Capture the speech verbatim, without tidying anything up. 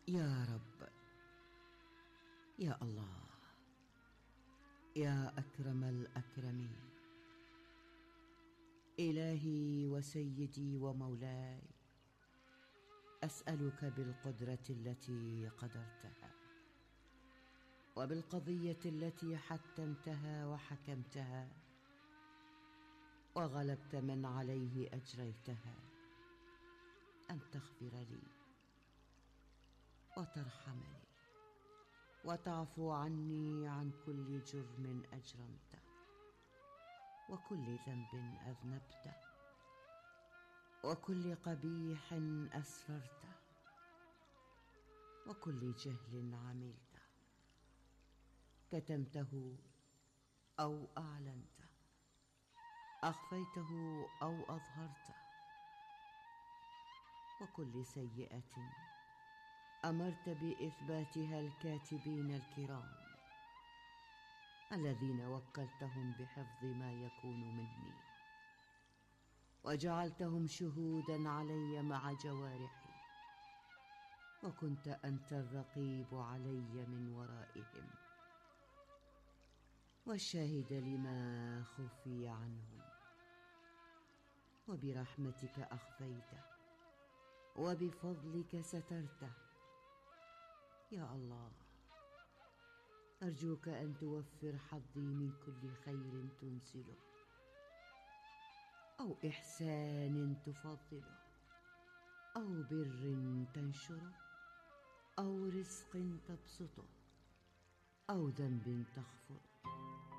يا رب، يا الله، يا أكرم الأكرمين، إلهي وسيدي ومولاي، أسألك بالقدرة التي قدرتها، وبالقضية التي حتمتها وحكمتها وغلبت من عليه أجريتها، أن تغفر لي وترحمني وتعفو عني عن كل جرم أجرمته، وكل ذنب أذنبته، وكل قبيح أسررته، وكل جهل عملته، كتمته أو أعلنته، أخفيته أو أظهرته، وكل سيئة أمرت بإثباتها الكاتبين الكرام الذين وكلتهم بحفظ ما يكون مني، وجعلتهم شهودا علي مع جوارحي، وكنت أنت الرقيب علي من ورائهم والشاهد لما خفي عنهم، وبرحمتك أخفيته وبفضلك سترته. يا الله، أرجوك أن توفر حظي من كل خير تنزله، أو إحسان تفضله، أو بر تنشره، أو رزق تبسطه، أو ذنب تغفره.